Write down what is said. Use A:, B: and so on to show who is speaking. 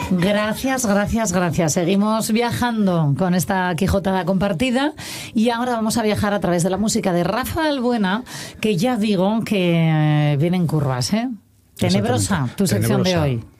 A: Gracias, gracias, gracias. Seguimos viajando con esta Quijotada compartida y ahora vamos a viajar a través de la música de Rafa Albuena, que ya digo que viene en curvas, ¿eh? Tenebrosa, tu sección de hoy.